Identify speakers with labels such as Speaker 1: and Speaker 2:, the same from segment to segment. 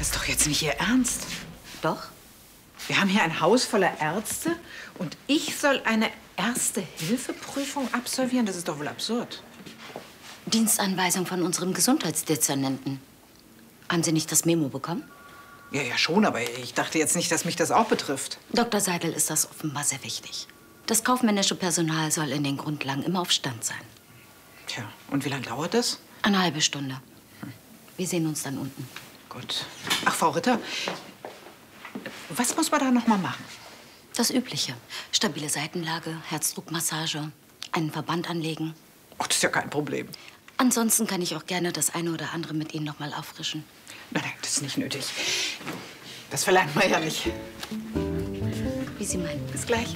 Speaker 1: Das ist doch jetzt nicht Ihr Ernst.
Speaker 2: Doch?
Speaker 1: Wir haben hier ein Haus voller Ärzte und ich soll eine Erste-Hilfe-Prüfung absolvieren? Das ist doch wohl absurd.
Speaker 2: Dienstanweisung von unserem Gesundheitsdezernenten. Haben Sie nicht das Memo bekommen?
Speaker 1: Ja, ja, schon, aber ich dachte jetzt nicht, dass mich das auch betrifft.
Speaker 2: Dr. Seidel ist das offenbar sehr wichtig. Das kaufmännische Personal soll in den Grundlagen immer auf Stand sein.
Speaker 1: Tja, und wie lange dauert das?
Speaker 2: Eine halbe Stunde. Wir sehen uns dann unten.
Speaker 1: Gut. Ach, Frau Ritter, was muss man da noch mal machen?
Speaker 2: Das Übliche. Stabile Seitenlage, Herzdruckmassage, einen Verband anlegen.
Speaker 1: Ach, das ist ja kein Problem.
Speaker 2: Ansonsten kann ich auch gerne das eine oder andere mit Ihnen noch mal auffrischen.
Speaker 1: Nein, nein, das ist nicht nötig. Das verlangt man ja nicht.
Speaker 2: Wie Sie meinen.
Speaker 1: Bis gleich.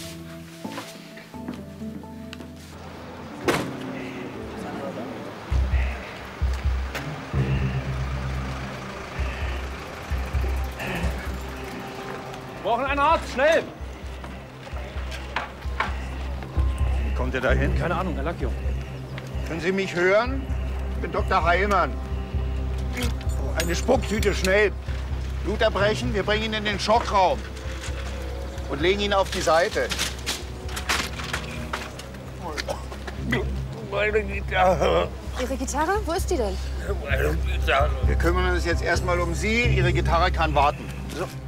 Speaker 3: Wir brauchen einen Arzt, schnell!
Speaker 4: Wie kommt ihr da hin?
Speaker 3: Keine Ahnung, Herr Lackio.
Speaker 4: Können Sie mich hören? Ich bin Dr. Heilmann. Eine Spucktüte, schnell. Blut erbrechen, wir bringen ihn in den Schockraum. Und legen ihn auf die Seite. Meine Gitarre.
Speaker 5: Ihre Gitarre? Wo ist die denn?
Speaker 4: Meine Gitarre. Wir kümmern uns jetzt erstmal um Sie. Ihre Gitarre kann warten. So.